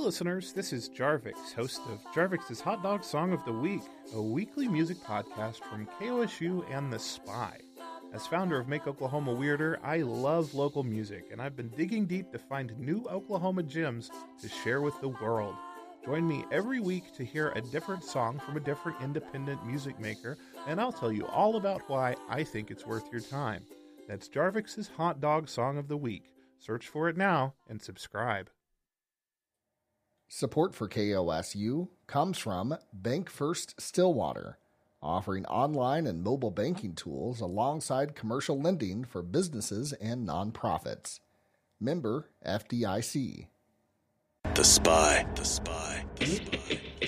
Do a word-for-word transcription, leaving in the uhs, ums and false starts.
listeners, this is Jarvix, host of Jarvix's Hot Dog Song of the Week, a weekly music podcast from K O S U and The Spy. As founder of Make Oklahoma Weirder, I love local music, and I've been digging deep to find new Oklahoma gems to share with the world. Join me every week to hear a different song from a different independent music maker, and I'll tell you all about why I think it's worth your time. That's Jarvix's Hot Dog Song of the Week. Search for it now and subscribe. Support for K O S U comes from Bank First Stillwater, offering online and mobile banking tools alongside commercial lending for businesses and nonprofits. Member F D I C. The Spy. The Spy. The Spy.